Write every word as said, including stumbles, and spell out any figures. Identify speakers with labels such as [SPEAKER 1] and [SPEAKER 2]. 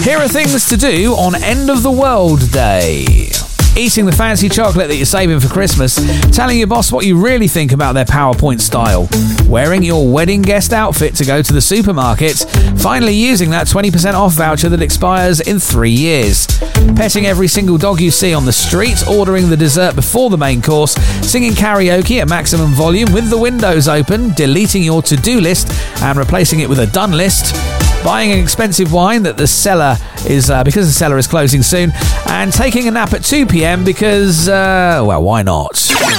[SPEAKER 1] Here are things to do on End of the World Day. Eating the fancy chocolate that you're saving for Christmas, telling your boss what you really think about their PowerPoint style, wearing your wedding guest outfit to go to the supermarket, finally using that twenty percent off voucher that expires in three years, petting every single dog you see on the street, ordering the dessert before the main course, singing karaoke at maximum volume with the windows open, deleting your to-do list and replacing it with a done list, buying an expensive wine that the cellar is uh, because the cellar is closing soon, and taking a nap at two p.m. because, uh, well, why not?